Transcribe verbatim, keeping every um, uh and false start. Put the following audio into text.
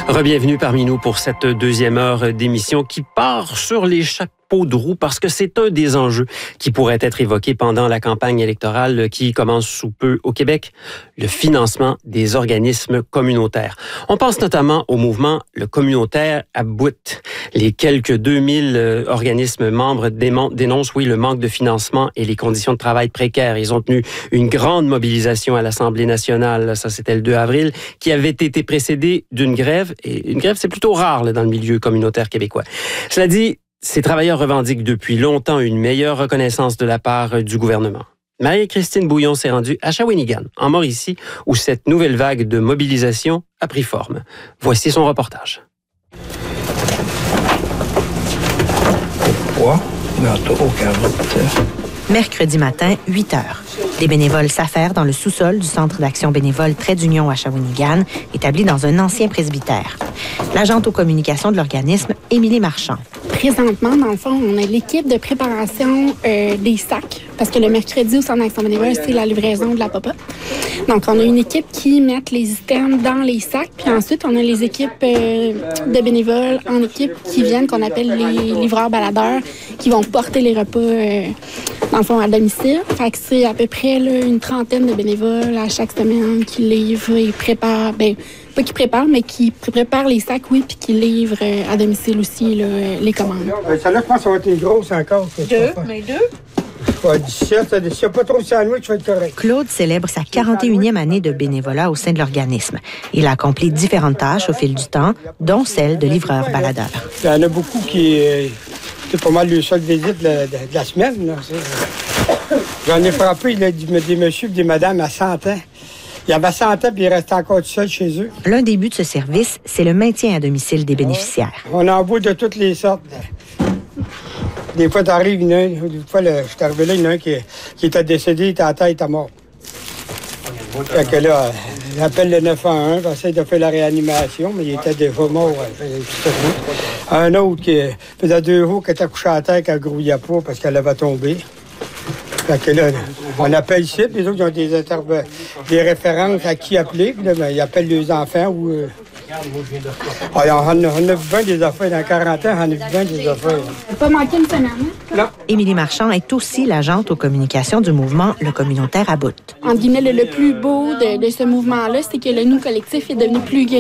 Rebienvenue parmi nous pour cette deuxième heure d'émission qui part sur les chapeaux de roue parce que c'est un des enjeux qui pourrait être évoqué pendant la campagne électorale qui commence sous peu au Québec, le financement des organismes communautaires. On pense notamment au mouvement Le Communautaire à bout. Les quelques deux mille euh, organismes membres dénoncent, oui, le manque de financement et les conditions de travail précaires. Ils ont tenu une grande mobilisation à l'Assemblée nationale, ça c'était le deux avril, qui avait été précédée d'une grève. Et une grève, c'est plutôt rare là, dans le milieu communautaire québécois. Cela dit, ces travailleurs revendiquent depuis longtemps une meilleure reconnaissance de la part du gouvernement. Marie-Christine Bouillon s'est rendue à Shawinigan, en Mauricie, où cette nouvelle vague de mobilisation a pris forme. Voici son reportage. Mercredi matin, huit heures. Les bénévoles s'affairent dans le sous-sol du centre d'action bénévole Trait d'Union à Shawinigan, établi dans un ancien presbytère. L'agente aux communications de l'organisme, Émilie Marchand. Présentement, dans le fond, on a l'équipe de préparation euh, des sacs, parce que le mercredi au centre d'action bénévole, c'est la livraison de la pop-up. Donc, on a une équipe qui met les items dans les sacs, puis ensuite, on a les équipes euh, de bénévoles en équipe qui viennent, qu'on appelle les livreurs baladeurs, qui vont porter les repas, euh, dans le fond, à domicile. Fait que c'est à peu près là, une trentaine de bénévoles à chaque semaine qui livrent et préparent, ben, pas qui préparent, mais qui préparent les sacs, oui, puis qui livrent euh, à domicile aussi là, les commandes. Celle-là, je pense que ça va être une grosse encore. Deux, mais deux. Ouais, dix-sept, s'il n'y a pas trop de sandwich, ça va être correct. Claude célèbre sa quarante et unième année de bénévolat au sein de l'organisme. Il a accompli différentes tâches au fil du temps, dont celle de livreur baladeur. Il y en a beaucoup qui... Euh, c'est pas mal le seul visite de, de, de la semaine. Là, j'en ai frappé là, des, des messieurs et des madames à cent ans. Il y avait cent ans, puis ils restaient encore tout seuls chez eux. L'un des buts de ce service, c'est le maintien à domicile des bénéficiaires. On en voit de toutes les sortes. Des fois, t'arrives, il y en a un, des fois, le, je suis arrivé là, il y en a un qui, qui était décédé, il était à terre, il était mort. Fait que là, il appelle le neuf un un, il essaie de faire la réanimation, mais il était déjà mort. Un autre qui faisait deux jours, qui était couché à terre, qui ne grouillait pas parce qu'elle avait tombé. Fait que là, on appelle ici, puis les autres, ils ont des, interve- des références à qui appeler, puis là, ben, ils appellent les enfants ou... Euh... Ah, on, a, on a vu bien des affaires. Dans quarante ans, on a vu bien des affaires. On n'a pas manqué une semaine. Non. Émilie Marchand est aussi l'agente aux communications du mouvement Le Communautaire à bout. Entre guillemets, le, le plus beau de, de ce mouvement-là, c'est que le nous collectif est devenu plus